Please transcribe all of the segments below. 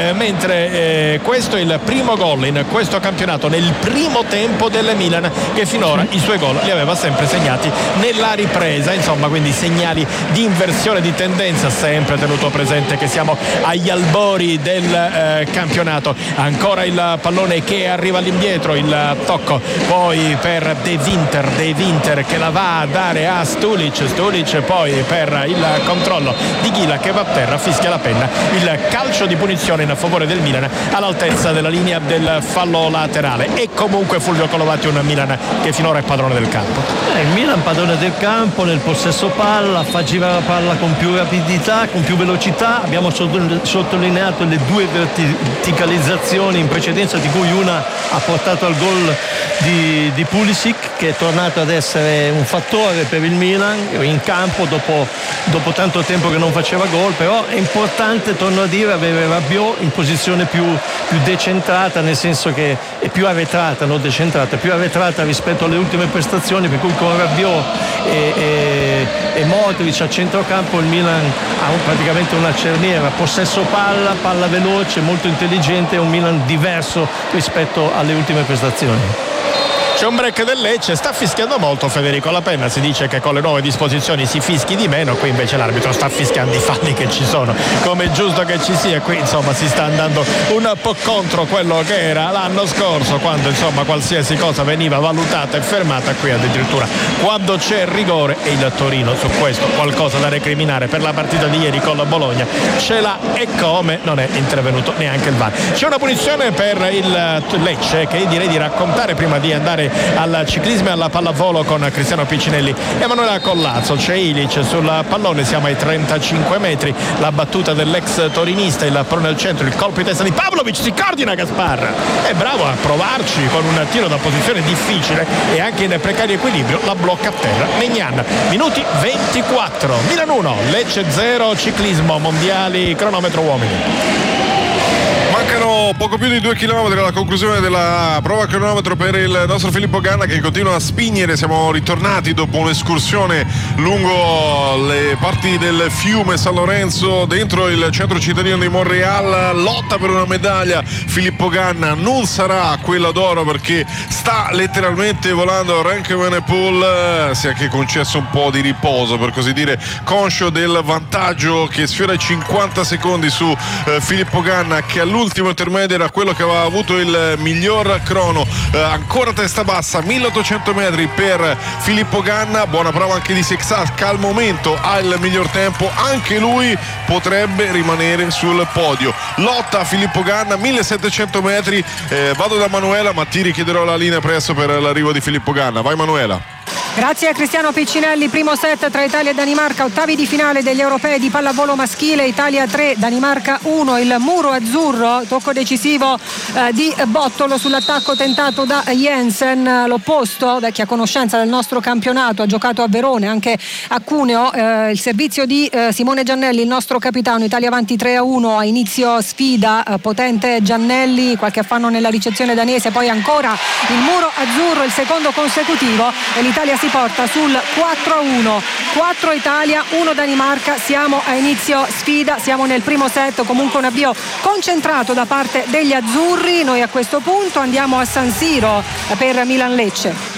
mentre questo è il primo gol in questo campionato nel primo tempo del Milan, che finora i suoi gol li aveva sempre segnati nella ripresa. Insomma, quindi segnali di inversione di tendenza, sempre tenuto presente che siamo agli albori del campionato. Ancora il pallone che arriva all'indietro, il tocco poi per De Winter che la va a dare a Stulic poi per il controllo di Ghila che va a terra, fischia la penna, il calcio di punizione in favore del Milan all'altezza della linea del fallo laterale. E comunque Fulvio Colovati, un Milan che finora è padrone del campo. Il Milan padrone del campo, nel possesso palla, fa girare la palla con più rapidità, con più velocità. Abbiamo sottolineato le due verticalizzazioni in precedenza, di cui una ha portato al gol di Pulisic, che è tornato ad essere un fattore per il Milan in campo dopo tanto tempo che non faceva gol. Però è importante, torno a dire, avere Rabiot in posizione più decentrata, nel senso che è più arretrata, non decentrata, più arretrata rispetto alle ultime prestazioni, per cui con Rabiot e Modric a centrocampo il Milan ha praticamente una cerniera, possesso palla veloce, molto intelligente, è un Milan diverso rispetto alle ultime prestazioni. C'è un break del Lecce, sta fischiando molto Federico La Penna, si dice che con le nuove disposizioni si fischi di meno, qui invece l'arbitro sta fischiando i falli che ci sono, come è giusto che ci sia. Qui insomma si sta andando un po' contro quello che era l'anno scorso, quando insomma qualsiasi cosa veniva valutata e fermata. Qui addirittura quando c'è rigore, e il Torino su questo qualcosa da recriminare per la partita di ieri con la Bologna ce l'ha, e come non è intervenuto neanche il VAR. C'è una punizione per il Lecce che direi di raccontare prima di andare al ciclismo e alla pallavolo con Cristiano Piccinelli e Emanuela Collazzo. C'è Ilic sul pallone, siamo ai 35 metri, la battuta dell'ex torinista, il pallone al centro, il colpo di testa di Pavlovic, si coordina Gaspar, è bravo a provarci con un tiro da posizione difficile e anche in precario equilibrio la blocca a terra Maignan. Minuti 24, Milan 1 Lecce 0, ciclismo mondiali, cronometro uomini. Mancano poco più di 2 chilometri alla conclusione della prova a cronometro per il nostro Filippo Ganna, che continua a spingere. Siamo ritornati dopo un'escursione lungo le parti del fiume San Lorenzo dentro il centro cittadino di Monreal. Lotta per una medaglia Filippo Ganna, non sarà quella d'oro perché sta letteralmente volando. Renke Evenepoel si è anche concesso un po' di riposo, per così dire, conscio del vantaggio che sfiora i 50 secondi su Filippo Ganna, che all'ultimo intermedio era quello che aveva avuto il miglior crono. Ancora testa bassa, 1800 metri per Filippo Ganna, buona prova anche di Sexas che al momento ha il miglior tempo, anche lui potrebbe rimanere sul podio. Lotta Filippo Ganna, 1700 metri. Vado da Manuela, ma ti richiederò la linea presto per l'arrivo di Filippo Ganna. Vai Manuela. Grazie a Cristiano Piccinelli. Primo set tra Italia e Danimarca, ottavi di finale degli europei di pallavolo maschile. Italia 3, Danimarca 1. Il muro azzurro, tocco decisivo di Bottolo sull'attacco tentato da Jensen. L'opposto, vecchia conoscenza del nostro campionato, ha giocato a Verone, anche a Cuneo. Il servizio di Simone Giannelli, il nostro capitano. Italia avanti 3-1 a inizio sfida, potente Giannelli, qualche affanno nella ricezione danese, poi ancora il muro azzurro, il secondo consecutivo, e l'Italia si porta sul 4-1. 4 Italia, 1 Danimarca. Siamo a inizio sfida, siamo nel primo set, comunque un avvio concentrato da parte degli azzurri. Noi a questo punto andiamo a San Siro per Milan-Lecce,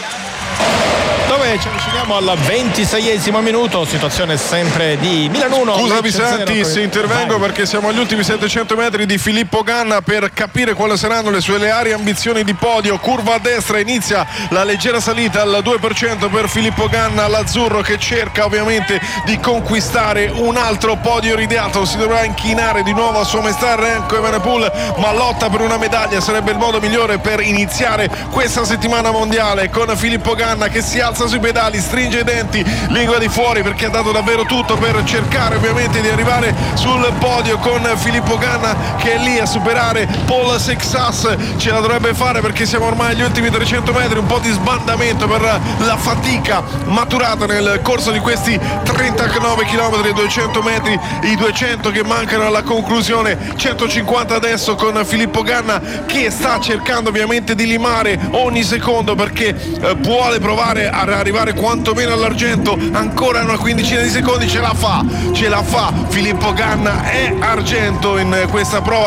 dove ci avviciniamo al 26esimo minuto, situazione sempre di Milan 1. Scusa Visanti se intervengo, perché siamo agli ultimi 700 metri di Filippo Ganna per capire quali saranno le sue reali ambizioni di podio. Curva a destra, inizia la leggera salita al 2% per Filippo Ganna, l'azzurro che cerca ovviamente di conquistare un altro podio iridiato. Si dovrà inchinare di nuovo a sua maestà Renko Evenepoel, ma lotta per una medaglia sarebbe il modo migliore per iniziare questa settimana mondiale, con Filippo Ganna che si alza sui pedali, stringe i denti, lingua di fuori, perché ha dato davvero tutto per cercare ovviamente di arrivare sul podio, con Filippo Ganna che è lì a superare Paul Sexas. Ce la dovrebbe fare, perché siamo ormai agli ultimi 300 metri, un po' di sbandamento per la fatica maturata nel corso di questi 39 km e 200 metri, i 200 che mancano alla conclusione, 150 adesso con Filippo Ganna che sta cercando ovviamente di limare ogni secondo, perché vuole provare a arrivare quantomeno all'argento. Ancora una quindicina di secondi, ce la fa Filippo Ganna, è argento in questa prova